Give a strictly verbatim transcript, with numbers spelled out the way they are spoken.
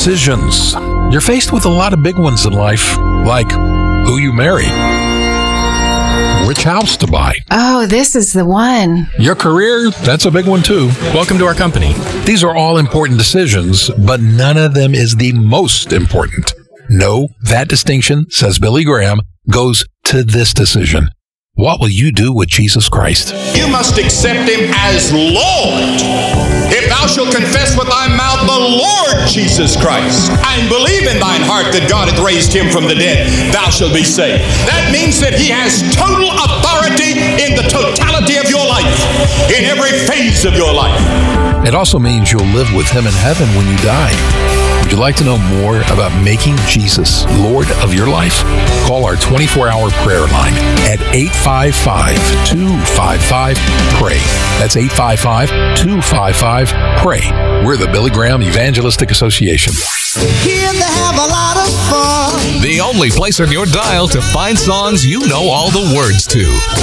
decisions. You're faced with a lot of big ones in life, like who you marry, which house to buy. Oh, this is the one. Your career, that's a big one too. Welcome to our company. These are all important decisions, but none of them is the most important. No, that distinction, says Billy Graham, goes to this decision. What will you do with Jesus Christ? You must accept him as Lord. If thou shalt confess with thy mouth the Lord Jesus Christ, and believe in thine heart that God hath raised him from the dead, thou shalt be saved. That means that he has total authority in the totality of your life, in every phase of your life. It also means you'll live with him in heaven when you die. Would you like to know more about making Jesus Lord of your life? Call our twenty-four hour prayer line at eight five five, two five five, P R A Y. That's eight five five, two five five, P R A Y. We're the Billy Graham Evangelistic Association. Here they have a lot of fun. The only place on your dial to find songs you know all the words to.